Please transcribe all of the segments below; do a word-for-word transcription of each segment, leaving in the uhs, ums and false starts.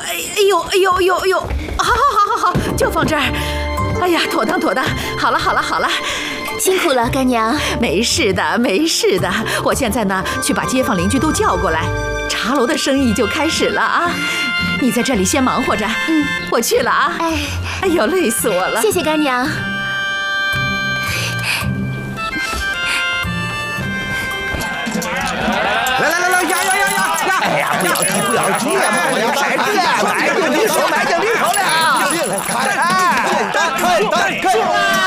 哎呦哎呦哎呦哎呦，好好好好好，就放这儿。哎呀，妥当妥当，好了好了好了。 辛苦了，干娘。 没事的，没事的。我现在呢，去把街坊邻居都叫过来，茶楼的生意就开始了啊！你在这里先忙活着，嗯，我去了啊。哎，哎呦，累死我了！ 谢谢干娘。 来来来来，压压压压压！哎呀，不要急不要急，我要骰子，买定离手，买定离手了。看看看看。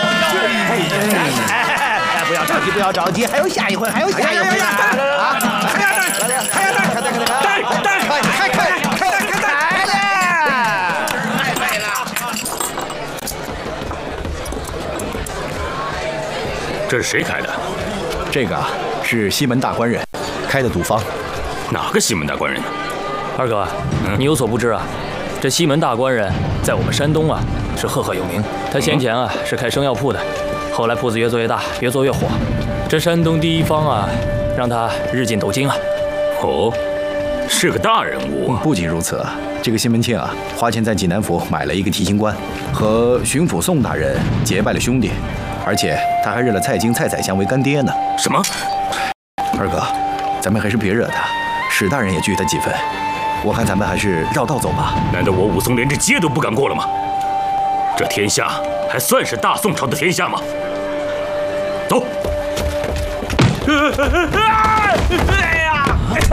哎，不要着急，不要着急，还有下一回，还有下一回啊！还要蛋，还要蛋，蛋蛋，开开开开开开了！太美了！ 这是谁开的？ 这个啊，是西门大官人开的赌坊。 哪个西门大官人呢？ 二哥，你有所不知啊，这西门大官人在我们山东啊是赫赫有名。他先前啊是开生药铺的。 后来铺子越做越大，越做越火，这山东第一方啊，让他日进斗金啊！ 哦，是个大人物啊！ 不仅如此，这个西门庆啊，花钱在济南府买了一个提刑官，和巡抚宋大人结拜了兄弟，而且他还认了蔡京、蔡宰相为干爹呢。 什么？ 二哥，咱们还是别惹他，史大人也惧他几分。我看咱们还是绕道走吧。 难道我武松连这街都不敢过了吗？这天下还算是大宋朝的天下吗？ 走！哎呀！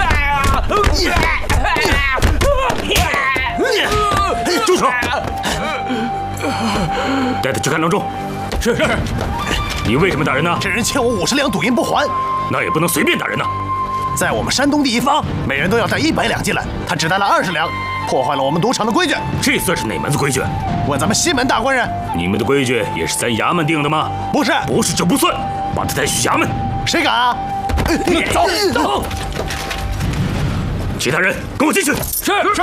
哎呀！住手！带他去看郎中。是是。你为什么打人呢？ 这人欠我五十两赌银不还， 那也不能随便打人呐。 在我们山东第一方，每人都要带一百两进来，他只带了二十两，破坏了我们赌场的规矩。 这算是哪门子规矩？ 问咱们西门大官人。 你们的规矩也是咱衙门定的吗？ 不是， 不是就不算，把他带去衙门。 谁敢啊？ 走走。其他人跟我进去。 是是。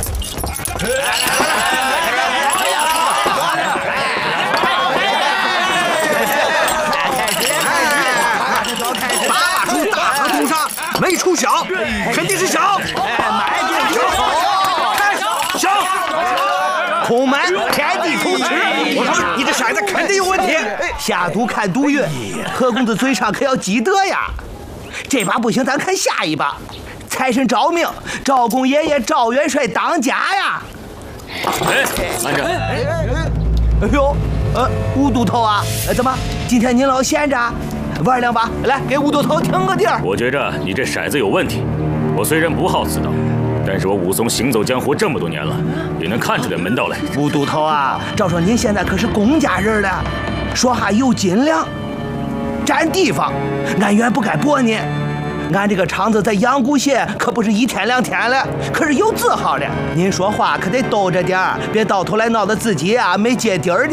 大出大河屠杀，没出小，肯定是小。买点小，小。空门天地同吃。我说你这骰子肯定有问题。下赌看赌运，何公子嘴上可要积德呀。这把不行，咱看下一把。财神赵命，赵公爷爷赵元帅当家呀！ 哎，慢着！ 哎呦，呃，吴都头啊，怎么今天您老闲着？玩两把，来给吴都头听个地儿。 我觉着你这骰子有问题。我虽然不好此道，但是我武松行走江湖这么多年了，也能看出点门道来。 吴都头啊，照说您现在可是公家人了，说话有斤两，占地方，俺原不该驳您。俺这个厂子在阳谷县可不是一天两天了，可是有字号的。您说话可得兜着点儿，别到头来闹得自己啊没接底儿的。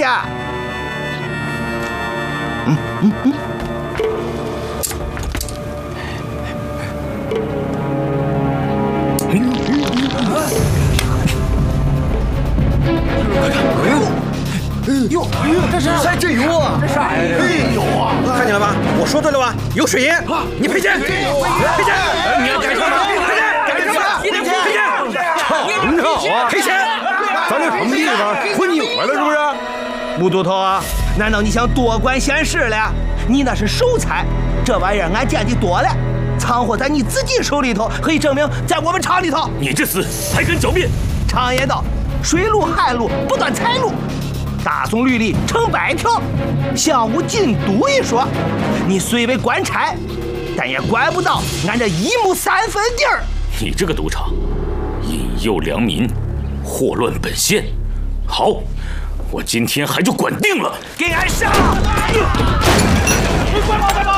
嗯嗯嗯。哟，这是还真有啊！这啥呀？哎呦啊！看见了吧？我说对了吧？有水银，你赔钱！赔钱！你要干什么？赔钱！干什么？赔钱！赔钱！你好啊！赔钱！咱这什么地方？混拧来了是不是？吴都头啊，难道你想多管闲事了？你那是手财，这玩意儿俺见的多了，藏货在你自己手里头，可以证明在我们厂里头。 你这厮还敢狡辩！ 常言道，水路旱路不断财路。大宋律例成百条，相无禁赌一说。你虽为官差，但也管不到俺这一亩三分地儿。 你这个赌场，引诱良民，祸乱本县。好，我今天还就管定了， 给俺上！ 快跑快跑！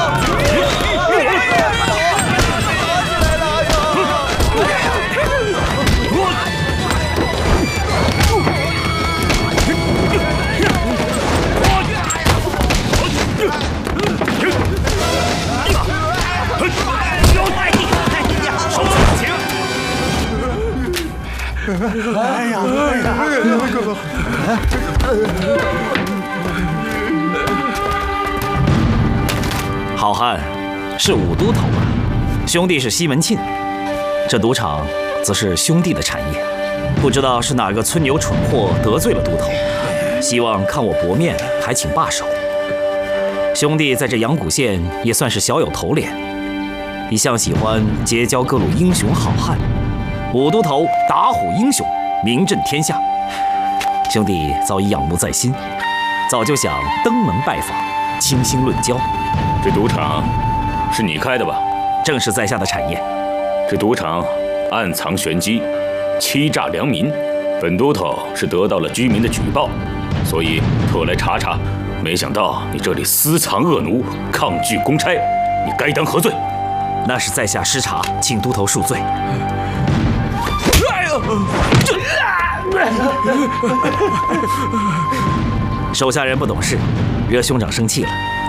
哎呀！哎呀！哥哥， 好汉是武都头啊，兄弟是西门庆，这赌场则是兄弟的产业。不知道是哪个村牛蠢货得罪了都头，希望看我薄面，还请罢手。兄弟在这阳谷县也算是小有头脸，一向喜欢结交各路英雄好汉，武都头打虎英雄，名震天下。兄弟早已仰慕在心，早就想登门拜访，倾心论交。 这赌场是你开的吧？ 正是在下的产业。 这赌场暗藏玄机，欺诈良民。本都头是得到了居民的举报，所以特来查查。没想到你这里私藏恶奴，抗拒公差，你该当何罪？ 那是在下失察，请都头恕罪。哎呦！手下人不懂事，惹兄长生气了。